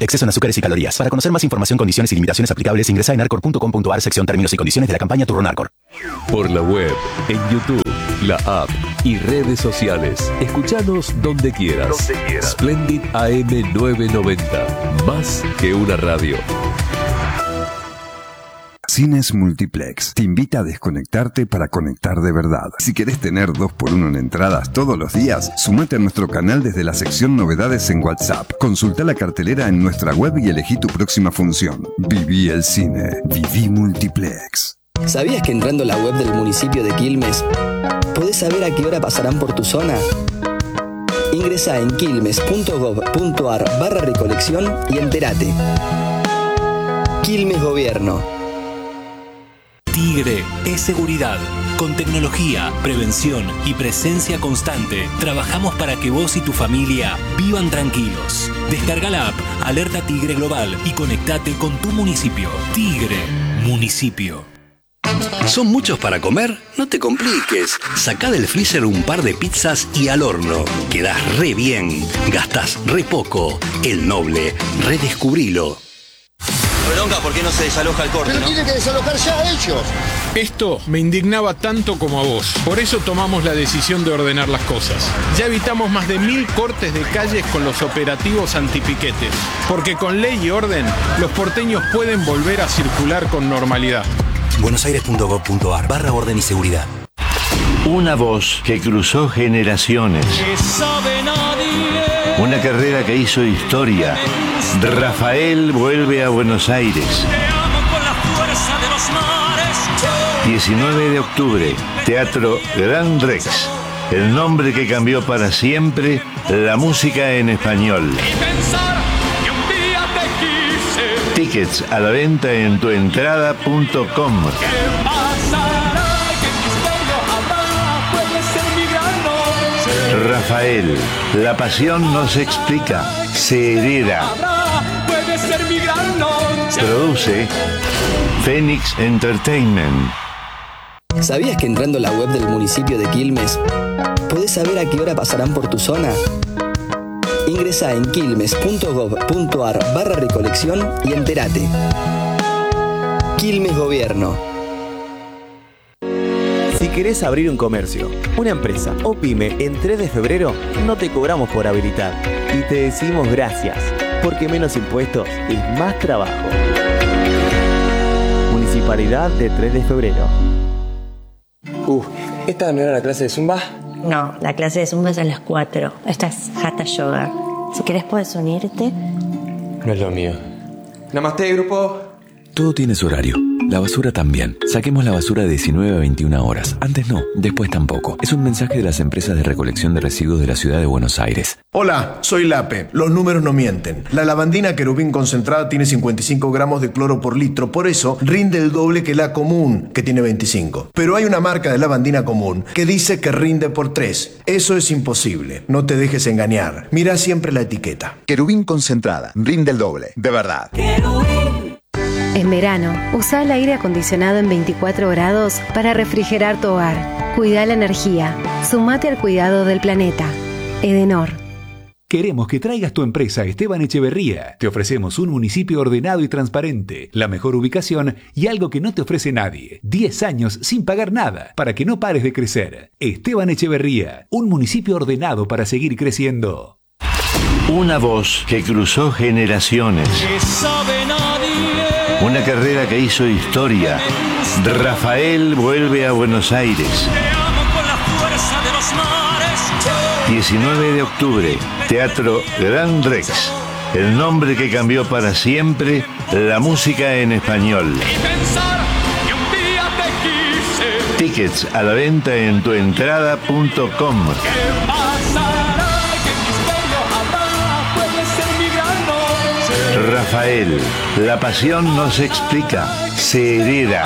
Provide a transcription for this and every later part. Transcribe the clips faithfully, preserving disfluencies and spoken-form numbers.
exceso en azúcares y calorías. Para conocer más información, condiciones y limitaciones aplicables, ingresa en arcor punto com punto a r, sección términos y condiciones de la campaña Turronarcor. Por la web, en YouTube, la app y redes sociales. Escuchanos donde quieras. Donde quieras. Splendid A M novecientos noventa. Más que una radio. Cines Multiplex te invita a desconectarte para conectar de verdad. Si querés tener dos por uno en entradas todos los días, sumate a nuestro canal desde la sección Novedades en WhatsApp. Consulta la cartelera en nuestra web y elegí tu próxima función. Viví el cine. Viví Multiplex. ¿Sabías que entrando a la web del municipio de Quilmes podés saber a qué hora pasarán por tu zona? Ingresa en quilmes punto gob punto ar barra recolección y entérate. Quilmes Gobierno. Tigre es seguridad. Con tecnología, prevención y presencia constante, trabajamos para que vos y tu familia vivan tranquilos. Descarga la app Alerta Tigre Global y conectate con tu municipio. Tigre, municipio. ¿Son muchos para comer? No te compliques. Sacá del freezer un par de pizzas y al horno. Quedás re bien. Gastás re poco. El Noble. Redescubrilo. Bronca, ¿por qué no se desaloja el corte? Pero ¿no? tienen que desalojar ya ellos. Esto me indignaba tanto como a vos. Por eso tomamos la decisión de ordenar las cosas. Ya evitamos más de mil cortes de calles con los operativos antipiquetes. Porque con ley y orden, los porteños pueden volver a circular con normalidad. buenosaires punto gob punto ar barra orden y seguridad. Una voz que cruzó generaciones. Una carrera que hizo historia. Rafael vuelve a Buenos Aires. diecinueve de octubre, Teatro Gran Rex. El nombre que cambió para siempre la música en español. Tickets a la venta en tuentrada punto com. Rafael, la pasión no se explica, se hereda. Produce Phoenix Entertainment. ¿Sabías que entrando a la web del municipio de Quilmes podés saber a qué hora pasarán por tu zona? Ingresa en quilmes punto gob punto ar barra recolección y entérate. Quilmes Gobierno. Si querés abrir un comercio, una empresa o pyme en tres de febrero, no te cobramos por habilitar y te decimos gracias, porque menos impuestos es más trabajo. Municipalidad de tres de febrero. Uh, ¿esta no era la clase de Zumba? No, la clase de Zumba es a las cuatro. Esta es Hatha Yoga. Si querés puedes unirte. No es lo mío. Namaste, grupo. Todo tiene su horario. La basura también. Saquemos la basura de diecinueve a veintiuna horas. Antes no, después tampoco. Es un mensaje de las empresas de recolección de residuos de la ciudad de Buenos Aires. Hola, soy Lape. Los números no mienten. La lavandina Querubín concentrada tiene cincuenta y cinco gramos de cloro por litro. Por eso rinde el doble que la común, que tiene veinticinco. Pero hay una marca de lavandina común que dice que rinde por tres. Eso es imposible. No te dejes engañar. Mira siempre la etiqueta. Querubín concentrada. Rinde el doble. De verdad. En verano, usa el aire acondicionado en veinticuatro grados para refrigerar tu hogar. Cuida la energía. Sumate al cuidado del planeta. Edenor. Queremos que traigas tu empresa a Esteban Echeverría. Te ofrecemos un municipio ordenado y transparente, la mejor ubicación y algo que no te ofrece nadie. diez años sin pagar nada para que no pares de crecer. Esteban Echeverría, un municipio ordenado para seguir creciendo. Una voz que cruzó generaciones. Una carrera que hizo historia. Rafael vuelve a Buenos Aires. diecinueve de octubre, Teatro Gran Rex. El nombre que cambió para siempre la música en español. Tickets a la venta en tuentrada punto com. Rafael, la pasión no se explica, se hereda.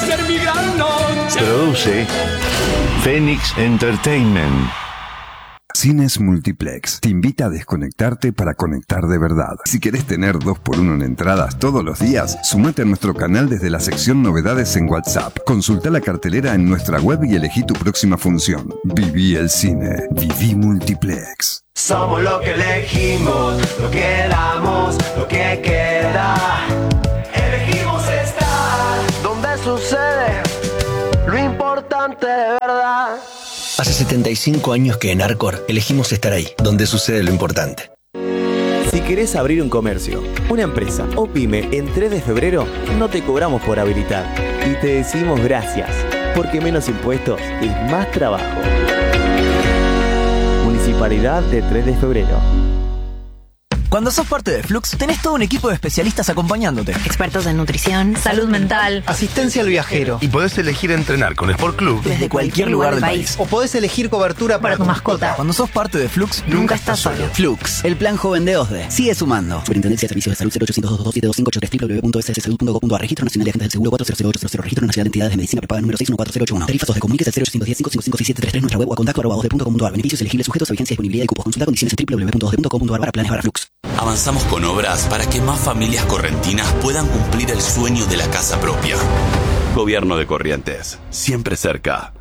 Produce Phoenix Entertainment. Cines Multiplex te invita a desconectarte para conectar de verdad. Si querés tener dos por uno en entradas todos los días, sumate a nuestro canal desde la sección Novedades en WhatsApp. Consulta la cartelera en nuestra web y elegí tu próxima función. Viví el cine. Viví Multiplex. Somos lo que elegimos, lo que damos, lo que queda. Elegimos estar donde sucede lo importante de verdad. Hace setenta y cinco años que en Arcor elegimos estar ahí, donde sucede lo importante. Si querés abrir un comercio, una empresa o pyme en tres de febrero, no te cobramos por habilitar. Y te decimos gracias, porque menos impuestos es más trabajo. Municipalidad de tres de febrero. Cuando sos parte de Flux, tenés todo un equipo de especialistas acompañándote. Expertos en nutrición, salud mental, asistencia al viajero. Y podés elegir entrenar con Sport Club desde, desde cualquier lugar del país. O podés elegir cobertura para, para tu mascota. Cuando sos parte de Flux, nunca, nunca estás solo. Flux, el plan joven de OSDE. Sigue sumando. Superintendencia de Servicios de Salud cero ochocientos dos dos siete dos cinco ocho tres w w w punto s s salud punto gov punto a r. Registro Nacional de Agentes del Seguro cuatro cero cero ocho cero cero. Registro Nacional de Entidades de Medicina Prepaga número seis uno cuatro cero ocho uno. Tarifas OSDE. Comuníquese al cero ochocientos diez cinco cinco cinco seis siete tres tres. Nuestra web o a contacto arroba osde punto com punto a r. Beneficios elegibles sujetos a vigencia, disponibilidad y cupos. Consulta condiciones en w w w punto osde punto com punto a r. Para planes para Flux. Avanzamos con obras para que más familias correntinas puedan cumplir el sueño de la casa propia. Gobierno de Corrientes, siempre cerca.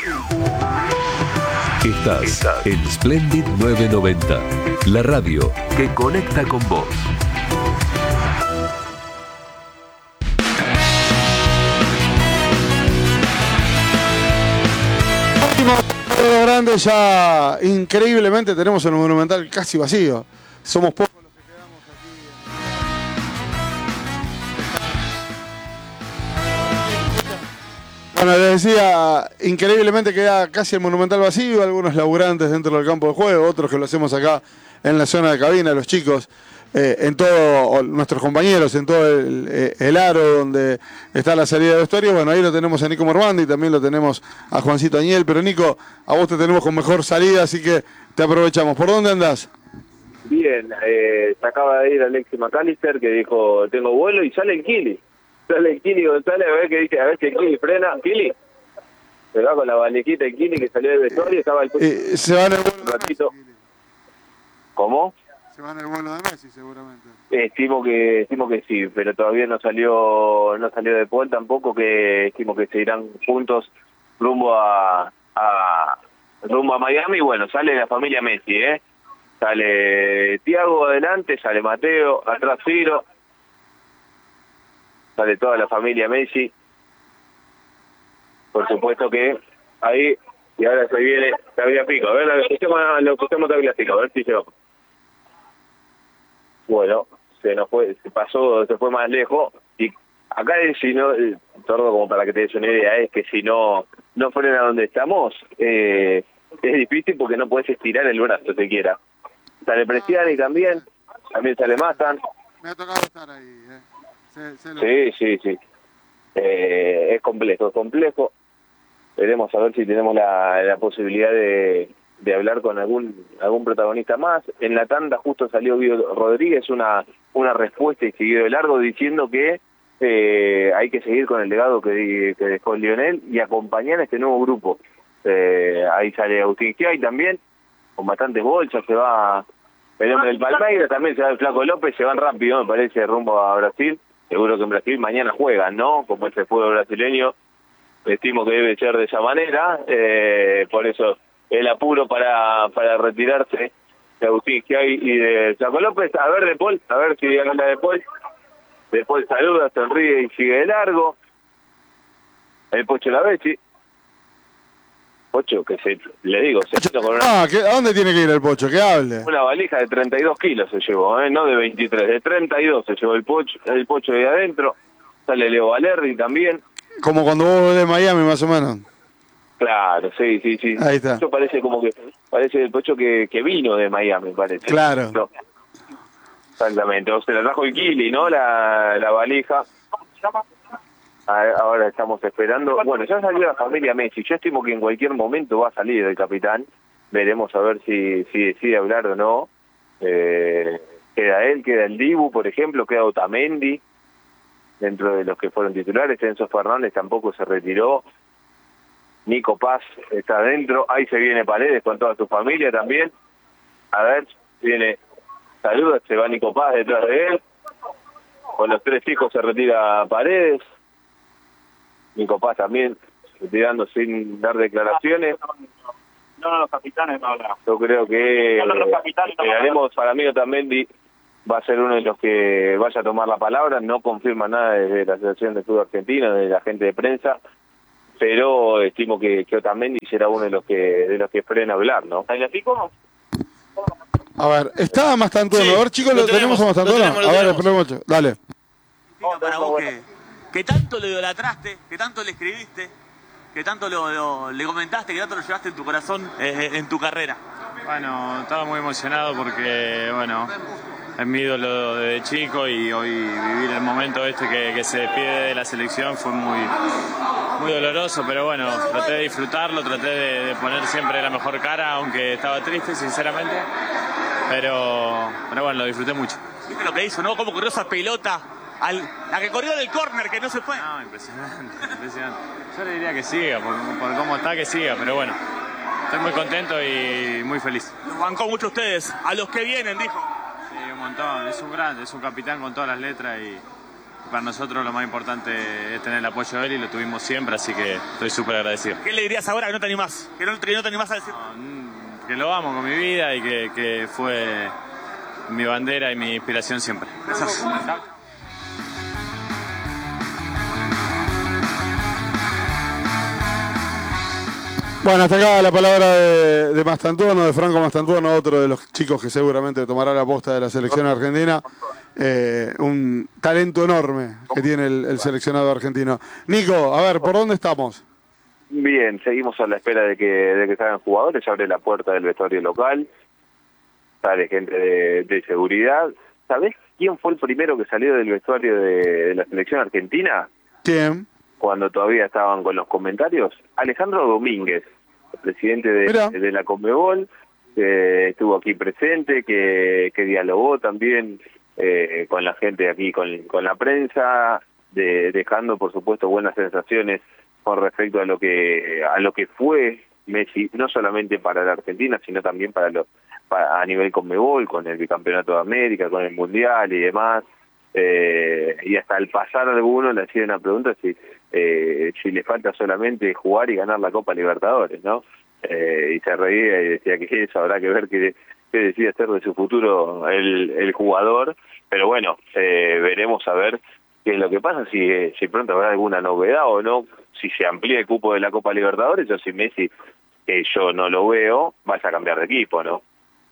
Estás en Splendid novecientos noventa, la radio que conecta con vos. Grande, ya increíblemente tenemos el Monumental casi vacío. Somos pocos los que quedamos aquí. Bueno, les decía, increíblemente queda casi el Monumental vacío, algunos laburantes dentro del campo de juego, otros que lo hacemos acá en la zona de cabina, los chicos, eh, en todo, nuestros compañeros, en todo el, el aro donde está la salida de vestuario. Bueno, ahí lo tenemos a Nico Morvandi, también lo tenemos a Juancito Añel, pero Nico, a vos te tenemos con mejor salida, así que te aprovechamos. ¿Por dónde andás? Bien, eh, se acaba de ir Alexis McAllister, que dijo, tengo vuelo, y sale el Kili. Sale el Kili González, a ver qué dice, a ver si el Kili frena. Kili, se va con la valijita el Kili que salió del vestuario, estaba el... Eh, se va en el vuelo un ratito. ¿Cómo? Se va en el vuelo de Messi, seguramente. Estimo que estimo que sí, pero todavía no salió no salió de Paul tampoco, que estimo que se irán juntos rumbo a, a rumbo a Miami. Y bueno, sale la familia Messi, ¿eh? Sale Thiago adelante, sale Mateo, atrás Ciro, sale toda la familia Messi. Por supuesto que ahí, y ahora se viene Tavia Pico. A ver, lo escuchamos, lo escuchamos Tavia Pico, a ver si llegó. Bueno, se nos fue, se pasó, se fue más lejos. Y acá, si no, todo como para que te des una idea, es que si no no frena donde estamos, eh, es difícil porque no puedes estirar el brazo siquiera. Sale Preciani también, también sale Mazan. Me ha tocado estar ahí, ¿eh? Se, se lo... Sí, sí, sí. Eh, es complejo, es complejo. Veremos a ver si tenemos la, la posibilidad de, de hablar con algún algún protagonista más. En la tanda justo salió Guido Rodríguez, una una respuesta y siguió de largo diciendo que eh, hay que seguir con el legado que, que dejó Lionel y acompañar a este nuevo grupo. Eh, ahí sale Agustín Giai también, con bastantes bolsas, se va el hombre del Palmeiras, también se va el Flaco López, se van rápido, me parece, rumbo a Brasil. Seguro que en Brasil mañana juegan, ¿no? Como ese juego brasileño, estimo que debe ser de esa manera, eh, por eso el apuro para para retirarse de Agustín Giai y de Flaco López. A ver, De Paul, a ver si habla De Paul. De Paul saluda, sonríe y sigue de largo. El Pocho Lavezzi. Pocho, que se, le digo, se con una... Ah, ¿a dónde tiene que ir el Pocho? Que hable. Una valija de treinta y dos kilos se llevó, ¿eh? No de veintitrés, de treinta y dos se llevó el Pocho, el Pocho de adentro. Sale Leo Valerdi también. Como cuando vos de Miami, más o menos. Claro, sí, sí, sí. Ahí está. Eso parece como que, parece el Pocho que, que vino de Miami, parece. Claro. No. Exactamente, o se la trajo el Kili, ¿no? La, la valija. Ahora estamos esperando. Bueno, ya salió la familia Messi. Yo estimo que en cualquier momento va a salir el capitán. Veremos a ver si, si decide hablar o no. Eh, queda él, queda el Dibu, por ejemplo, queda Otamendi, dentro de los que fueron titulares. Enzo Fernández tampoco se retiró. Nico Paz está adentro, ahí se viene Paredes con toda su familia también. A ver, viene, saluda, se va Nico Paz detrás de él. Con los tres hijos se retira Paredes. Nico Paz también retirando sin dar declaraciones. No, no, los capitanes no hablan. Yo creo que No, no, los capitanes no haremos para mí Otamendi va a ser uno de los que vaya a tomar la palabra. No confirma nada desde la Asociación de Fútbol Argentino, de la gente de prensa, pero estimo que, que Otamendi será uno de los que de los que frena a hablar, ¿no? ¿Tagliafico? A ver, ¿está Mastantuono? Sí, a ver, chicos, ¿lo, lo tenemos, tenemos, a Mastantuono? lo tenemos, lo A ver, tenemos. esperemos. Dale. Nico, para vos que, que tanto lo idolatraste, que tanto le escribiste, que tanto lo, lo- le comentaste, que tanto lo llevaste en tu corazón, eh, en tu carrera. Bueno, estaba muy emocionado porque, bueno, es mi ídolo desde chico y hoy vivir el momento este que, que se despide de la selección fue muy, muy doloroso, pero bueno, traté de disfrutarlo, traté de, de poner siempre la mejor cara, aunque estaba triste, sinceramente, pero, pero bueno, lo disfruté mucho. ¿Viste lo que hizo, no? Cómo corrió esa pelota, al, la que corrió del córner, que no se fue. No, impresionante, impresionante. Yo le diría que siga, por, por cómo está, que siga, pero bueno, estoy muy contento y muy feliz. Los bancó mucho a ustedes, a los que vienen, dijo. Sí, un montón, es un grande, es un capitán con todas las letras y para nosotros lo más importante es tener el apoyo de él y lo tuvimos siempre, así que estoy súper agradecido. ¿Qué le dirías ahora que no te animás? Que no, que no te animás a decir. Que lo amo con mi vida y que, que fue mi bandera y mi inspiración siempre. Gracias. Bueno, hasta acá la palabra de, de Mastantuono, de Franco Mastantuono, otro de los chicos que seguramente tomará la posta de la selección argentina. Eh, un talento enorme que tiene el, el seleccionado argentino. Nico, a ver, ¿por dónde estamos? Bien, seguimos a la espera de que de que salgan jugadores. Se abre la puerta del vestuario local, sale gente de, de seguridad. ¿Sabés quién fue el primero que salió del vestuario de, de la selección argentina? ¿Quién? Cuando todavía estaban con los comentarios. Alejandro Domínguez, el presidente de, de la Conmebol, que estuvo aquí presente, que, que dialogó también eh, con la gente aquí, con, con la prensa, de, dejando por supuesto buenas sensaciones con respecto a lo que a lo que fue Messi, no solamente para la Argentina, sino también para los para, a nivel Conmebol, con el bicampeonato de América, con el Mundial y demás. Eh, y hasta al pasar alguno le hacían una pregunta si eh, si le falta solamente jugar y ganar la Copa Libertadores, ¿no? Eh, y se reía y decía que eso habrá que ver qué, qué decide hacer de su futuro el, el jugador, pero bueno, eh, veremos a ver qué es lo que pasa, si, eh, si pronto habrá alguna novedad o no, si se amplía el cupo de la Copa Libertadores o si Messi, que yo no lo veo, vaya a cambiar de equipo, ¿no?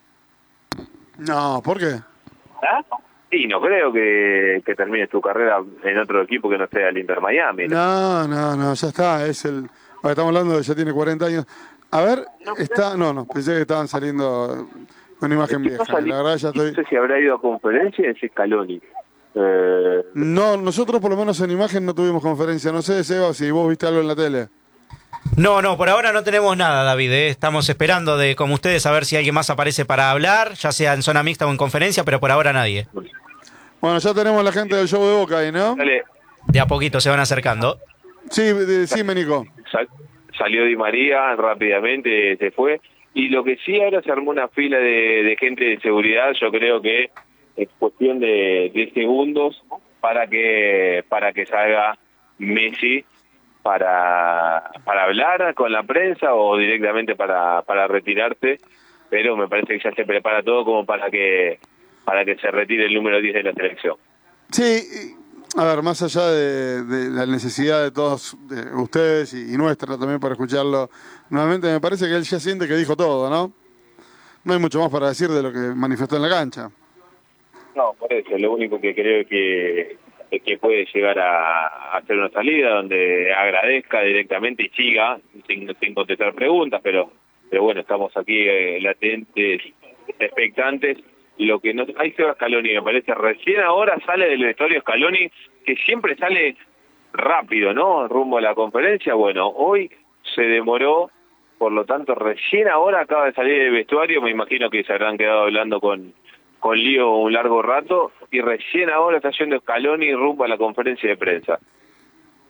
No, ¿por qué? ¿Ah? Y no creo que, que termines tu carrera en otro equipo que no sea el Inter Miami. No, no, no, ya está. Es el. Ahora estamos hablando de ya tiene cuarenta años. A ver, está. No, no, pensé que estaban saliendo una imagen vieja. La verdad, ya estoy. No sé si habrá ido a conferencia en Scaloni. Eh... No, nosotros por lo menos en imagen no tuvimos conferencia. No sé, Seba, si vos viste algo en la tele. No, no, por ahora no tenemos nada, David. ¿eh? Estamos esperando de, como ustedes, a ver si alguien más aparece para hablar, ya sea en zona mixta o en conferencia, pero por ahora nadie. Bueno, ya tenemos la gente del show de Boca ahí, ¿no? Dale. De a poquito se van acercando. Sí, decime, Nico. Sal, salió Di María rápidamente, se fue. Y lo que sí ahora se armó una fila de, de gente de seguridad, yo creo que es cuestión de, de segundos para que para que salga Messi para para hablar con la prensa o directamente para para retirarse, pero me parece que ya se prepara todo como para que para que se retire el número diez de la selección. Sí, a ver, más allá de, de la necesidad de todos de ustedes y, y nuestra también para escucharlo nuevamente, me parece que él ya siente que dijo todo, ¿no? No hay mucho más para decir de lo que manifestó en la cancha. No, por eso, lo único que creo que es que puede llegar a, a hacer una salida donde agradezca directamente y siga sin, sin contestar preguntas, pero pero bueno, estamos aquí eh, latentes, expectantes. Lo que no ahí se va Scaloni, me parece, recién ahora sale del vestuario Scaloni, que siempre sale rápido, ¿no? Rumbo a la conferencia. Bueno, hoy se demoró, por lo tanto, recién ahora acaba de salir del vestuario, me imagino que se habrán quedado hablando con con Lío un largo rato, y recién ahora está yendo Scaloni rumbo a la conferencia de prensa.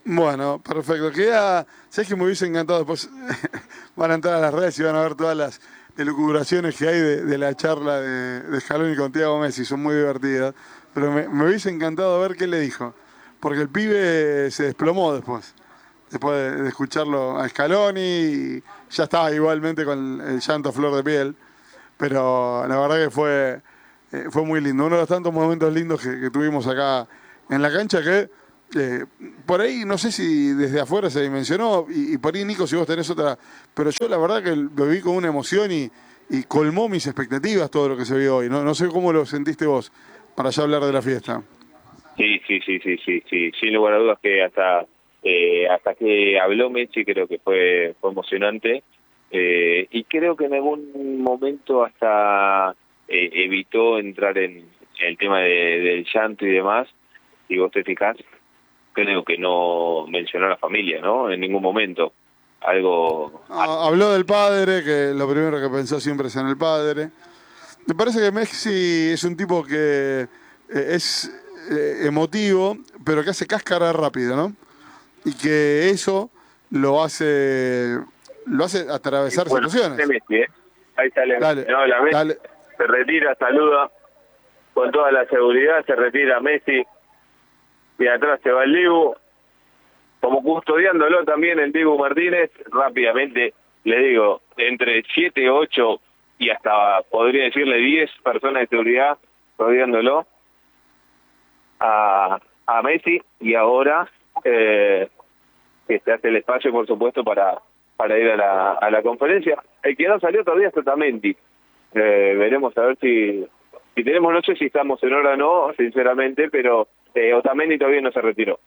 Bueno, perfecto. Queda, ¿sabes que me hubiese encantado? Después van a entrar a las redes y van a ver todas las elucubraciones que hay de, de la charla de, de Scaloni con Thiago Messi, son muy divertidas. Pero me, me hubiese encantado ver qué le dijo. Porque el pibe se desplomó después. Después de, de escucharlo a Scaloni, y ya estaba igualmente con el, el llanto a flor de piel. Pero la verdad que fue, eh, fue muy lindo. Uno de los tantos momentos lindos que, que tuvimos acá en la cancha que eh, por ahí no sé si desde afuera se dimensionó, y, y por ahí, Nico, si vos tenés otra, pero yo la verdad que lo vi con una emoción y, y colmó mis expectativas todo lo que se vio hoy. No, no sé cómo lo sentiste vos, para ya hablar de la fiesta. Sí, sí, sí, sí, sí, sí. Sin lugar a dudas que hasta eh, hasta que habló Messi creo que fue, fue emocionante. Eh, y creo que en algún momento hasta eh, evitó entrar en, en el tema de, del llanto y demás. Y vos te fijás, creo que no mencionó a la familia, ¿no? En ningún momento. Algo... Ah, habló del padre, que lo primero que pensó siempre es en el padre. Me parece que Messi es un tipo que eh, es eh, emotivo, pero que hace cáscara rápido, ¿no? Y que eso lo hace lo hace atravesar bueno, situaciones. Messi, ¿eh? Ahí sale. Dale, no, la Messi dale. Se retira, saluda con toda la seguridad, se retira Messi. Y atrás se va el Dibu, como custodiándolo también el Dibu Martínez. Rápidamente le digo, entre siete, ocho y hasta podría decirle diez personas de seguridad rodeándolo a, a Messi. Y ahora eh, que se hace el espacio, por supuesto, para para ir a la, a la conferencia. El que no salió todavía es Otamendi. Eh, veremos a ver si, si tenemos, no sé si estamos en hora o no, sinceramente, pero Eh, Otamendi todavía no se retiró.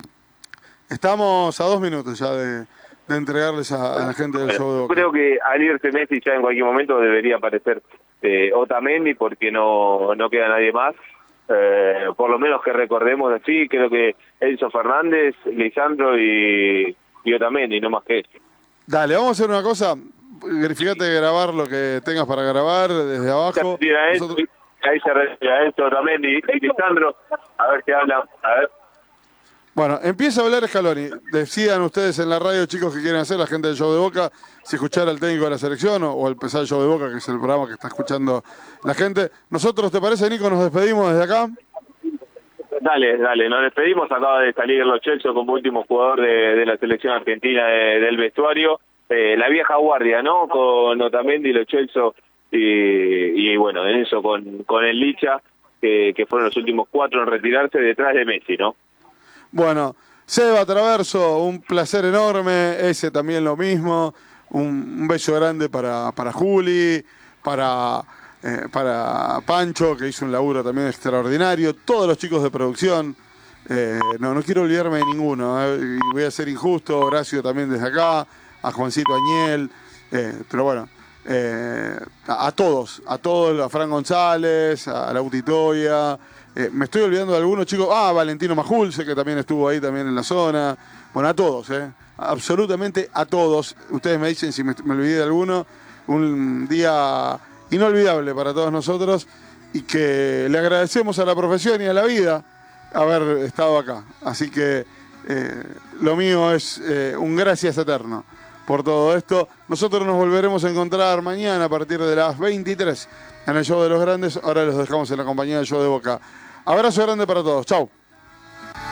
Estamos a dos minutos ya de, de entregarles a, a la gente del show de Boca. Creo que al irse Messi ya en cualquier momento debería aparecer eh, Otamendi, porque no, no queda nadie más. Eh, por lo menos que recordemos así, creo que Enzo Fernández, Lisandro y, y Otamendi, no más que eso. Dale, vamos a hacer una cosa. Verificate de grabar lo que tengas para grabar desde abajo. Nosotros... Ahí se retira Enzo, Otamendi y Lisandro. A ver qué hablan. A ver. Bueno, empieza a hablar Scaloni. Decían ustedes en la radio, chicos, que quieren hacer la gente del show de Boca, si escuchar al técnico de la selección o, o el pesado show de Boca, que es el programa que está escuchando la gente. Nosotros, ¿te parece, Nico? Nos despedimos desde acá. Dale, dale, nos despedimos. Acaba de salir Lo Celso como último jugador de, de la selección argentina de, del vestuario. Eh, la vieja guardia, ¿no? Con Otamendi, Lo Celso y, y bueno, en eso con, con el Licha, que, que fueron los últimos cuatro en retirarse detrás de Messi, ¿no? Bueno, Seba Traverso, un placer enorme, ese también lo mismo, un, un beso grande para, para Juli, para, eh, para Pancho, que hizo un laburo también extraordinario, todos los chicos de producción, eh, no, no quiero olvidarme de ninguno, eh, y voy a ser injusto, Horacio también desde acá, a Juancito Añel, eh, pero bueno, eh, a, a todos, a todos, a Fran González, a Lauti Toya. Eh, me estoy olvidando de algunos chicos. Ah, Valentino Majulce, que también estuvo ahí también en la zona. Bueno, a todos, eh. Absolutamente a todos. Ustedes me dicen si me, me olvidé de alguno. Un día inolvidable para todos nosotros. Y que le agradecemos a la profesión y a la vida haber estado acá. Así que eh, lo mío es eh, un gracias eterno por todo esto. Nosotros nos volveremos a encontrar mañana a partir de las veintitrés en el Show de los Grandes. Ahora los dejamos en la compañía del Show de Boca. Abrazo grande para todos. Chau.